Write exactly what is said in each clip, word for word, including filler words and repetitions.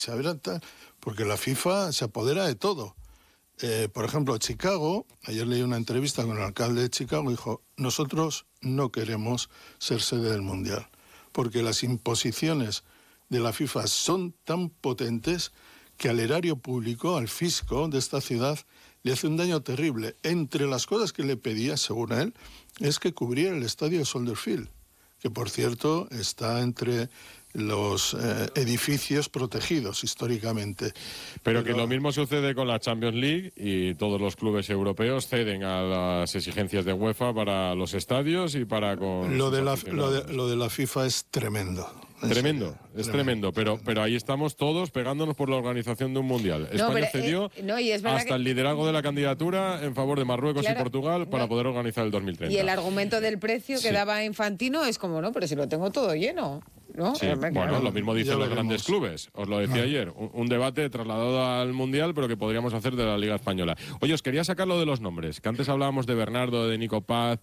saber tal, porque la FIFA se apodera de todo. Eh, por ejemplo, Chicago, ayer leí una entrevista con el alcalde de Chicago, dijo, nosotros no queremos ser sede del Mundial, porque las imposiciones de la FIFA son tan potentes que al erario público, al fisco de esta ciudad, le hace un daño terrible. Entre las cosas que le pedía, según él, es que cubriera el estadio de Soldier Field, que por cierto está entre los eh, edificios protegidos históricamente. Pero, Pero que lo mismo sucede con la Champions League y todos los clubes europeos ceden a las exigencias de UEFA para los estadios y para con lo de la lo de, lo de la FIFA es tremendo. Tremendo, serio, es tremendo, tremendo pero, tremendo. pero ahí estamos todos pegándonos por la organización de un mundial. No, España pero, cedió eh, no, y es hasta que... el liderazgo de la candidatura en favor de Marruecos claro, y Portugal para no. poder organizar el dos mil treinta. Y el argumento del precio que sí. daba Infantino es como, no, pero si lo tengo todo lleno. ¿No? Sí, bueno, claro. Lo mismo dicen los grandes clubes, os lo decía no. ayer, un, un debate trasladado al Mundial, pero que podríamos hacer de la Liga Española. Oye, os quería sacar lo de los nombres, que antes hablábamos de Bernardo, de Nico Paz,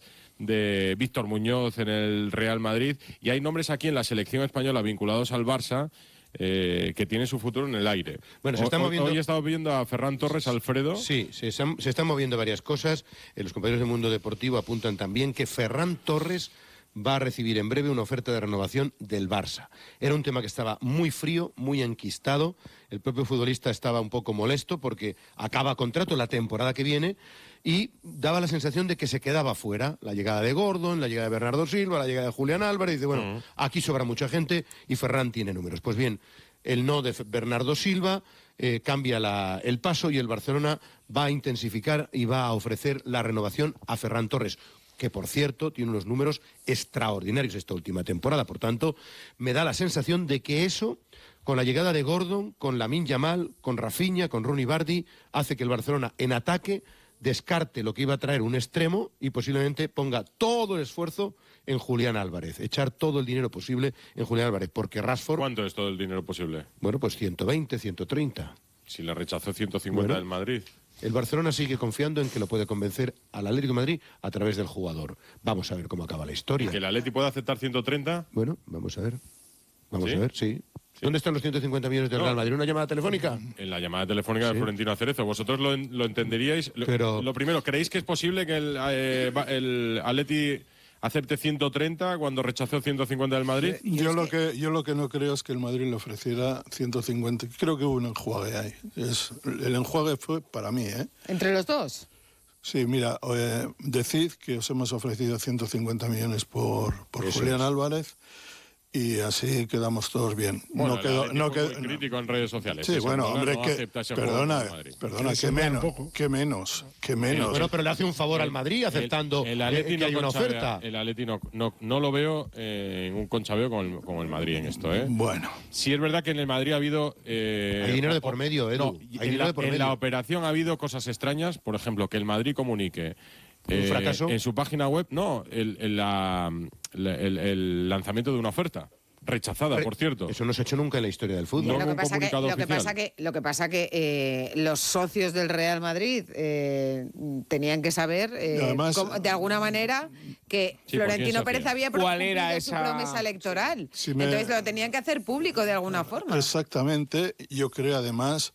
de Víctor Muñoz en el Real Madrid, y hay nombres aquí en la selección española vinculados al Barça, Eh, que tiene su futuro en el aire. Bueno, se está moviendo... Hoy he estado viendo a Ferran Torres, Alfredo. Sí, se están, se están moviendo varias cosas. Eh, los compañeros del Mundo Deportivo apuntan también que Ferran Torres va a recibir en breve una oferta de renovación del Barça. Era un tema que estaba muy frío, muy enquistado. El propio futbolista estaba un poco molesto porque acaba contrato la temporada que viene y daba la sensación de que se quedaba fuera. La llegada de Gordon, la llegada de Bernardo Silva, la llegada de Julián Álvarez. Dice, bueno, uh-huh. aquí sobra mucha gente y Ferran tiene números. Pues bien, el no de Bernardo Silva eh, cambia la, el paso y el Barcelona va a intensificar y va a ofrecer la renovación a Ferran Torres, que por cierto tiene unos números extraordinarios esta última temporada. Por tanto, me da la sensación de que eso, con la llegada de Gordon, con Lamine Yamal, con Rafinha, con Ronnie Bardi, hace que el Barcelona en ataque descarte lo que iba a traer un extremo y posiblemente ponga todo el esfuerzo en Julián Álvarez, echar todo el dinero posible en Julián Álvarez, porque Rashford... ¿Cuánto es todo el dinero posible? Bueno, pues ciento veinte, ciento treinta. Si le rechazó ciento cincuenta del bueno, Madrid... El Barcelona sigue confiando en que lo puede convencer al Atlético de Madrid a través del jugador. Vamos a ver cómo acaba la historia. ¿Y que el Atleti puede aceptar ciento treinta? Bueno, vamos a ver. Vamos ¿Sí? a ver, sí. ¿Sí? ¿Dónde están los ciento cincuenta millones del no. Real Madrid? ¿Una llamada telefónica? En la llamada telefónica ¿Sí? de Florentino Cerezo. ¿Vosotros lo, lo entenderíais? Pero... Lo primero, ¿creéis que es posible que el, eh, el Atleti acepte ciento treinta cuando rechazó ciento cincuenta del Madrid? Yo lo que yo lo que no creo es que el Madrid le ofreciera ciento cincuenta. Creo que hubo un enjuague ahí. Es, el enjuague fue para mí, ¿eh? ¿Entre los dos? Sí, mira, eh, decid que os hemos ofrecido ciento cincuenta millones por, por Julián es. Álvarez. Y así quedamos todos bien. Bueno, no quedó, no quedó, muy crítico en redes sociales. Sí, bueno, hombre, no que perdona, perdona, que menos, que menos, que menos. Bueno, pero le hace un favor al Madrid aceptando el, el que no hay una oferta. El Atleti no, no, no lo veo eh, en un conchabeo como el, como el Madrid en esto, ¿eh? Bueno. Sí es verdad que en el Madrid ha habido... Eh, hay dinero de por medio, Edu. No, hay en dinero la, de por en medio. la operación ha habido cosas extrañas, por ejemplo, que el Madrid comunique... ¿Un eh, fracaso? En su página web, no, el, el, la, el, el lanzamiento de una oferta. Rechazada, por cierto. Eso no se ha hecho nunca en la historia del fútbol. No, lo, que pasa que, lo que pasa que lo que pasa que eh, los socios del Real Madrid eh, tenían que saber eh, además, cómo, de alguna manera que sí, Florentino Pérez había cumplido su promesa electoral. Sí, me... Entonces lo tenían que hacer público de alguna forma. Exactamente. Yo creo además,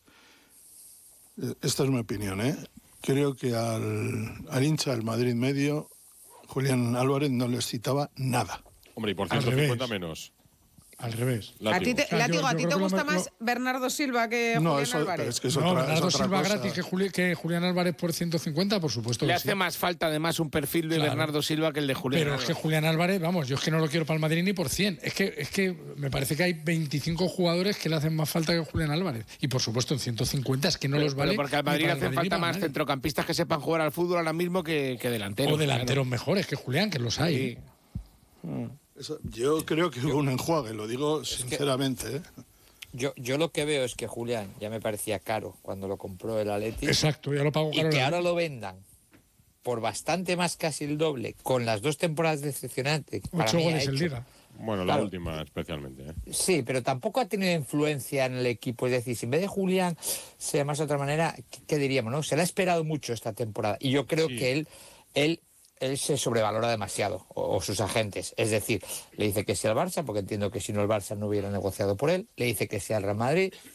esta es mi opinión, ¿eh? Creo que al, al hincha del Madrid medio, Julián Álvarez no les citaba nada. Hombre, y por ciento cincuenta menos. Al revés. Látigo. ¿A ti te, o sea, Látigo, yo, ¿a ti te gusta más lo... Bernardo Silva que no, Julián eso, Álvarez? Es que es no, otra, Bernardo es otra Silva cosa. gratis que, Juli, que Julián Álvarez por ciento cincuenta, por supuesto. Le que hace sí. más falta además un perfil de claro. Bernardo Silva que el de Julián Pero Álvarez. es que Julián Álvarez, vamos, yo es que no lo quiero para el Madrid ni por cien. Es que, es que me parece que hay veinticinco jugadores que le hacen más falta que Julián Álvarez. Y por supuesto en ciento cincuenta es que no pero, los vale. Pero porque al Madrid le hacen falta más centrocampistas que sepan jugar al fútbol ahora mismo que, que delanteros. O delanteros claro. mejores que Julián, que los hay. Sí. Mm. Eso, yo creo que hubo un enjuague, lo digo sinceramente. Que... ¿eh? Yo, yo lo que veo es que Julián ya me parecía caro cuando lo compró el Atleti. Exacto, ya lo pagó caro. Y que ahora lo vendan por bastante más, casi el doble, con las dos temporadas decepcionantes. Ocho goles en Liga. Bueno, la claro. última especialmente. ¿eh? Sí, pero tampoco ha tenido influencia en el equipo. Es decir, si en vez de Julián se llamase de otra manera, ¿qué, qué diríamos? ¿No? Se le ha esperado mucho esta temporada. Y yo creo sí. que él... él él se sobrevalora demasiado, o, o sus agentes. Es decir, le dice que sí al Barça, porque entiendo que si no el Barça no hubiera negociado por él. Le dice que sí al Real Madrid,